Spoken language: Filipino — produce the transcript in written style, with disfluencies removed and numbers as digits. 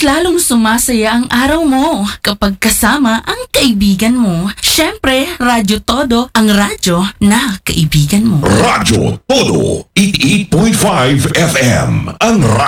lalong sumasaya ang araw mo kapag kasama ang kaibigan mo. Syempre, Radyo Todo, ang radyo na kaibigan mo. Radyo Todo, 88.5 FM, ang